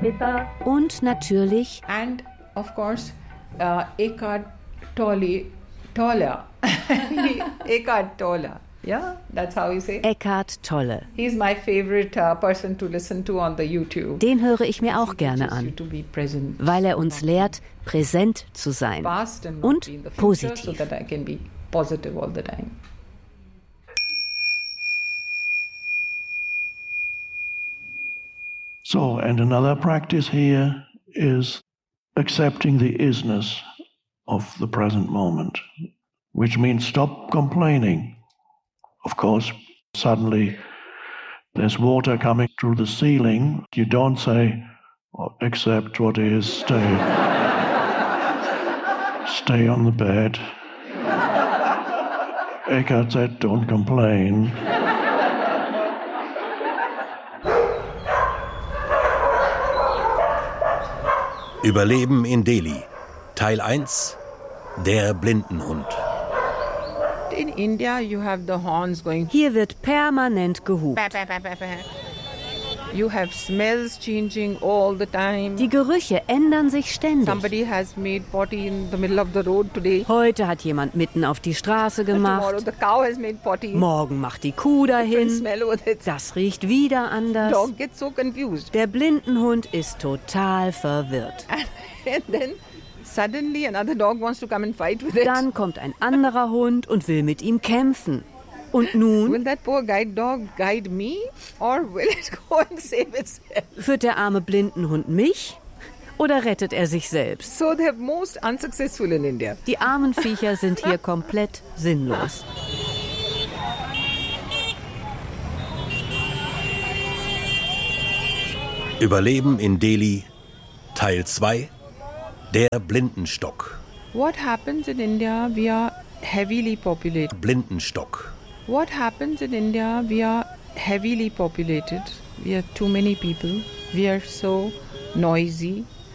Und natürlich And of course, Eckhart Tolle. Eckhart Tolle. Yeah, that's how you say it. Eckhart Tolle. He's my favorite person to listen to on the YouTube. Den höre ich mir auch gerne an, weil er uns lehrt, präsent zu sein und positiv. So that I can be positive all the time. So, and another practice here is accepting the isness of the present moment, which means stop complaining. Of course, suddenly there's water coming through the ceiling. You don't say, oh, accept what is, stay on the bed. Eckhart said, don't complain. Überleben in Delhi. Teil 1. Der Blindenhund. In India you have the horns going. Hier wird permanent gehupt. You have smells changing all the time. Die Gerüche ändern sich ständig. Somebody has made potty in the middle of the road today. Heute hat jemand mitten auf die Straße gemacht. Tomorrow the cow has made potty. Morgen macht die Kuh dahin. Smell with it. Das riecht wieder anders. Dog gets so confused. Der Blindenhund ist total verwirrt. And then suddenly another dog wants to come and fight with it. Dann kommt ein anderer Hund und will mit ihm kämpfen. Und nun? Will that poor guide dog guide me or will it go and save itself? Führt der arme Blindenhund mich oder rettet er sich selbst? So they're most unsuccessful in India. Die armen Viecher sind hier komplett sinnlos. Überleben in Delhi. Teil 2. Der Blindenstock. What happens in India? We are heavily populated. Blindenstock. What happens in India? We are heavily populated. We are too many people. We are so noisy.